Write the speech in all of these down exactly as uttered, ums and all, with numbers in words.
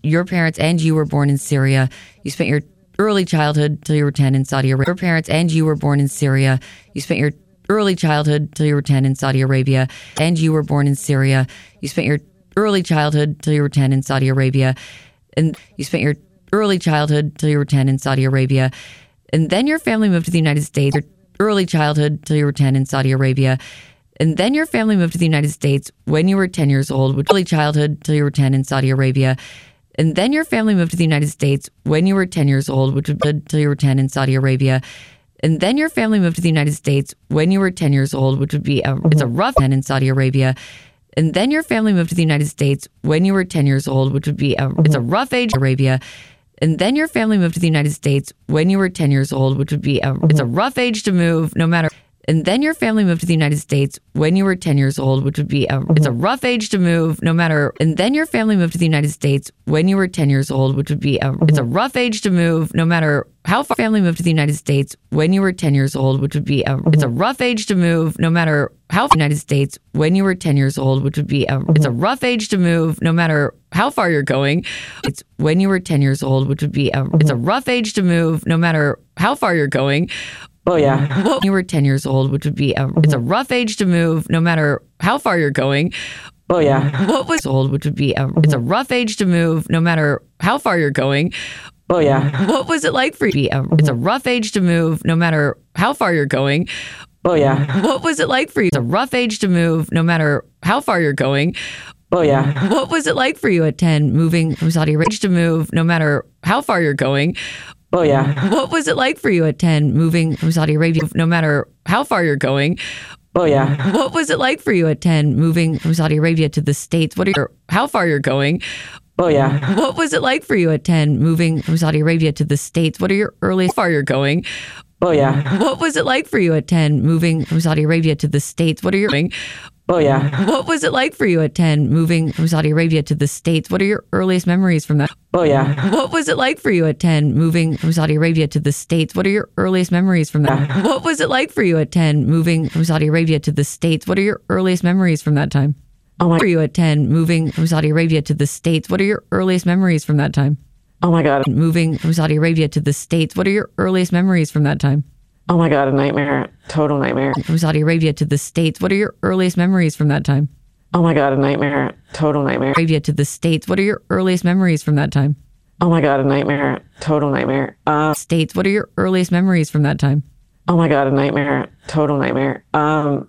your parents and you were born in Syria. You spent your early childhood till you were ten in Saudi Arabia. Your parents and you were born in Syria. You spent your early childhood till you were ten in Saudi Arabia. And you were born in Syria. You spent your early childhood till you were ten in Saudi Arabia. And you spent your early childhood till you were ten in Saudi Arabia. And then your family moved to the United States. Your early childhood till you were ten in Saudi Arabia. And then your family moved to the United States when you were ten years old, which early childhood till you were ten in Saudi Arabia. And then your family moved to the United States when you were ten years old, which would be till you were ten in Saudi Arabia. And then your family moved to the United States when you were ten years old, which would be a, it's a rough ten in Saudi Arabia. And then your family moved to the United States when you were ten years old, which would be a, it's a rough age Arabia. And then your family moved to the United States when you were ten years old, which would be a, it's a rough age to move no matter. And then your family moved to the United States when you were ten years old, which would be a, it's a rough age to move no matter. And then your family moved to the United States when you were ten years old, which would be a, it's a rough age to move no matter how far. Family moved to the United States when you were ten years old, which would be a, it's a rough age to move no matter how. United States when you were ten years old, which would be a, it's a rough age to move no matter how far you're going. It's when you were ten years old, which would be a, it's a rough age to move no matter how far you're going. Oh, yeah. Well, you were ten years old, which would be a, it's a rough age to move no matter how far you're going. Oh, yeah. What was old, which would be a, it's a rough age to move no matter how far you're going. Oh, yeah. What was it like for you? It's a rough age to move no matter how far you're going. Oh, yeah. What was it like for you? It's a rough age to move no matter how far you're going. Oh, yeah. What was it like for you at ten, moving from Saudi Arabia to move no matter how far you're going? Oh, yeah. What was it like for you at ten, moving from Saudi Arabia no matter how far you're going? Oh, yeah. What was it like for you at ten, moving from Saudi Arabia to the States? What are your, how far you're going? Oh, yeah. What was it like for you at ten, moving from Saudi Arabia to the States? What are your earliest, how far you're going? Oh, yeah. What was it like for you at ten, moving from Saudi Arabia to the States? What are your, oh, yeah. what was it like for you at ten, moving from Saudi Arabia to the States? What are your earliest memories from that? Oh, yeah. What was it like for you at ten, moving from Saudi Arabia to the States? What are your earliest memories from that? What was it like for you at ten, moving from Saudi Arabia to the States? What are your earliest memories from that time? Oh, my. For you at ten, moving from Saudi Arabia to the States? What are your earliest memories from that time? Oh, my God. Moving from Saudi Arabia to the States? What are your earliest memories from that time? Oh, my God, a nightmare. Total nightmare. From Saudi Arabia to the States? What are your earliest memories from that time? Oh, my God, a nightmare. Total nightmare. Arabia to the States? What are your earliest memories from that time? Oh, my God, a nightmare. Total nightmare. Um, States? What are your earliest memories from that time? Oh, my God, a nightmare. Total nightmare. Um,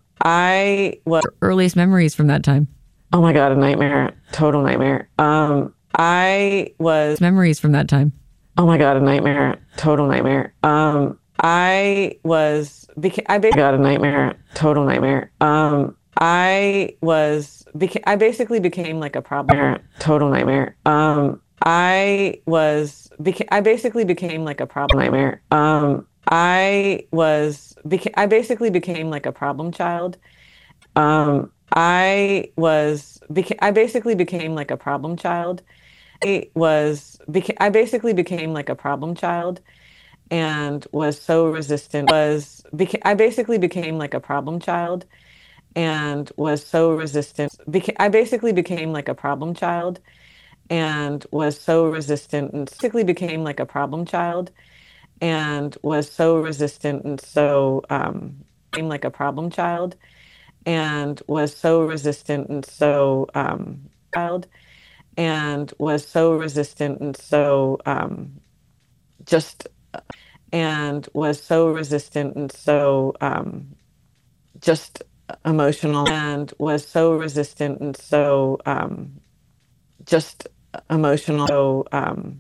I was... Earliest memories from that time? Oh, my God, a nightmare. Total nightmare. Um, I was... Memories from that time? Oh, my God, a nightmare. Total nightmare. Um, I was... Beca- I basically got a nightmare. Total nightmare. Um, I was... Beca- I basically became like a problem. Total nightmare. Um, I was... Beca- I basically became like a problem nightmare. Um, I was... Beca- I basically became like a problem child. Um, I was... Beca- I basically became like a problem child. I was... Beca- I basically became like a problem child. And was so resistant, was, beca- I basically became like a problem child and was so resistant. Beca- I basically became like a problem child and was so resistant and basically became like a problem child and was so resistant and so, um, became like a problem child and was so resistant and so, um, child and was so resistant and so, um, just, and was so resistant and so um, just emotional and was so resistant and so um, just emotional, so um,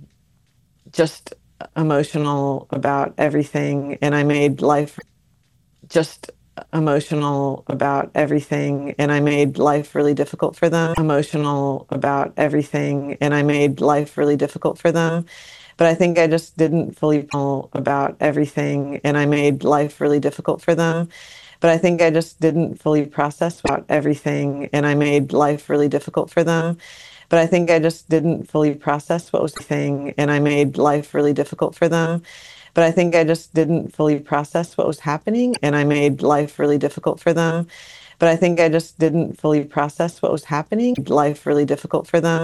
just emotional about everything. And I made life just emotional about everything. And I made life really difficult for them, emotional about everything. And I made life really difficult for them. But I think I just didn't fully know about everything and I made life really difficult for them. But I think I just didn't fully process about everything and I made life really difficult for them. But I think I just didn't fully process what was the thing and I made life really difficult for them. But I think I just didn't fully process what was happening and I made life really difficult for them. But I think I just didn't fully process what was happening, life really difficult for them.